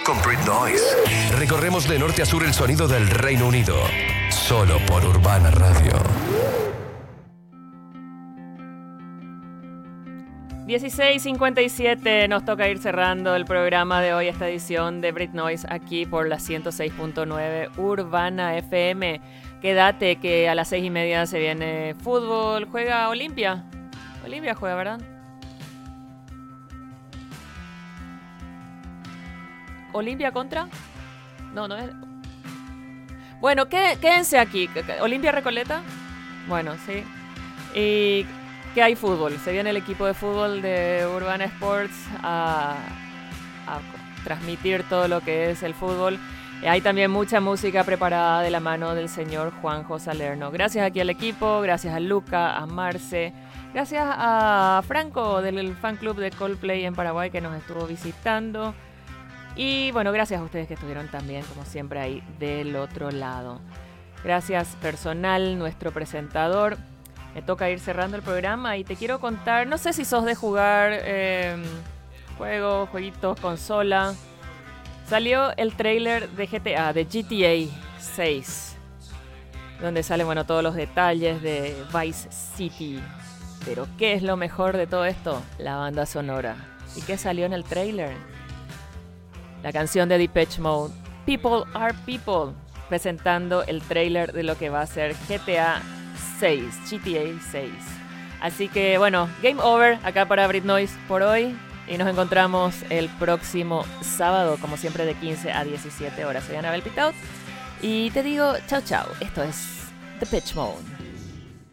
con Brit Noise. Recorremos de norte a sur el sonido del Reino Unido. Solo por Urbana Radio. 16:57, nos toca ir cerrando el programa de hoy, esta edición de Brit Noise aquí por la 106.9 Urbana FM. Quédate que a las 6:30 se viene fútbol, juega Olimpia. Olimpia juega, ¿verdad? ¿Olimpia contra? No es. Bueno, quédense aquí. ¿Olimpia Recoleta? Bueno, sí. Y que hay fútbol. Se viene el equipo de fútbol de Urbana Sports a transmitir todo lo que es el fútbol. Hay también mucha música preparada de la mano del señor Juanjo Salerno. Gracias aquí al equipo, gracias a Luca, a Marce, gracias a Franco del fan club de Coldplay en Paraguay que nos estuvo visitando. Y bueno, gracias a ustedes que estuvieron también, como siempre, ahí del otro lado. Gracias personal, nuestro presentador. Me toca ir cerrando el programa y te quiero contar, no sé si sos de jugar jueguitos, consola. Salió el tráiler de GTA 6, donde salen, bueno, todos los detalles de Vice City. Pero ¿qué es lo mejor de todo esto? La banda sonora. ¿Y qué salió en el tráiler? La canción de Depeche Mode, People Are People, presentando el tráiler de lo que va a ser GTA 6. Así que, bueno, game over acá para Brit Noise por hoy. Y nos encontramos el próximo sábado, como siempre, de 15 a 17 horas. Soy Anabel Pitout y te digo chao chao. Esto es Depeche Mode.